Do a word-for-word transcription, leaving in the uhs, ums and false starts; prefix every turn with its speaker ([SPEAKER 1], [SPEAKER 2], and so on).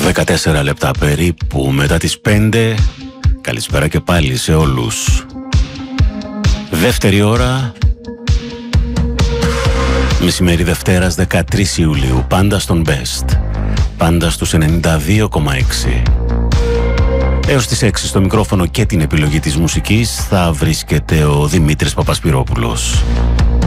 [SPEAKER 1] δεκατέσσερα λεπτά περίπου μετά τις πέντε. Καλησπέρα και πάλι σε όλους. Δεύτερη ώρα, μεσημέρι Δευτέρας δεκατρείς Ιουλίου. Πάντα στον Best, πάντα στους ενενήντα δύο κόμμα έξι. Έως τις έξι στο μικρόφωνο και την επιλογή της μουσικής θα βρίσκεται ο Δημήτρης Παπασπυρόπουλος.